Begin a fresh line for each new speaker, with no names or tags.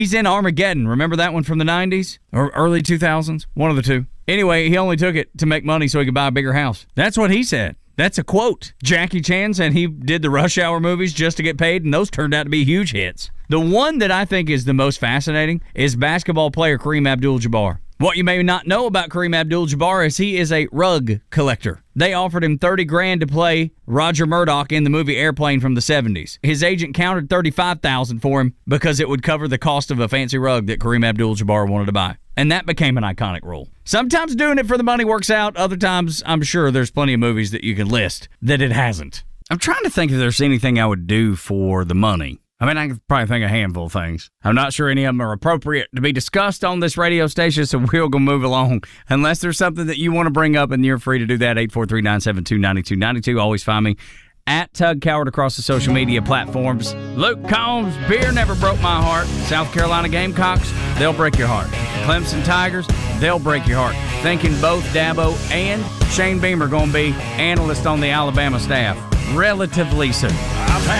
He's in Armageddon. Remember that one from the 90s? Or early 2000s? One of the two. Anyway, he only took it to make money so he could buy a bigger house. That's what he said. That's a quote. Jackie Chan said he did the Rush Hour movies just to get paid, and those turned out to be huge hits. The one that I think is the most fascinating is basketball player Kareem Abdul-Jabbar. What you may not know about Kareem Abdul-Jabbar is he is a rug collector. They offered him $30,000 to play Roger Murdoch in the movie Airplane from the 70s. His agent countered $35,000 for him because it would cover the cost of a fancy rug that Kareem Abdul-Jabbar wanted to buy. And that became an iconic role. Sometimes doing it for the money works out. Other times, I'm sure there's plenty of movies that you can list that it hasn't. I'm trying to think if there's anything I would do for the money. I mean, I can probably think of a handful of things. I'm not sure any of them are appropriate to be discussed on this radio station, so we'll go move along. Unless there's something that you want to bring up, and you're free to do that, 843-972-9292. Always find me at Tug Coward across the social media platforms. Luke Combs, beer never broke my heart. South Carolina Gamecocks, they'll break your heart. Clemson Tigers, they'll break your heart. Thinking both Dabo and Shane Beamer going to be analysts on the Alabama staff relatively soon.